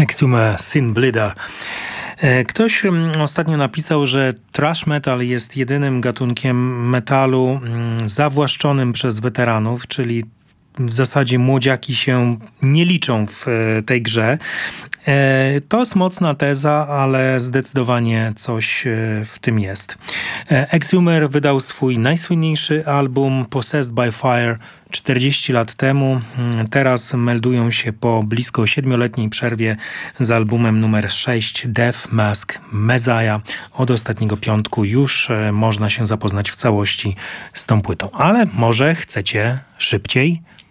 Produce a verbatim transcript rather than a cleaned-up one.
Exhumer Sin Bleeder. Ktoś ostatnio napisał, że thrash metal jest jedynym gatunkiem metalu zawłaszczonym przez weteranów, czyli w zasadzie młodziaki się nie liczą w tej grze. To jest mocna teza, ale zdecydowanie coś w tym jest. Exhumer wydał swój najsłynniejszy album Possessed by Fire czterdzieści lat temu. Teraz meldują się po blisko siedmioletniej przerwie z albumem numer sześć Death Mask Messiah. Od ostatniego piątku już można się zapoznać w całości z tą płytą. Ale może chcecie szybciej?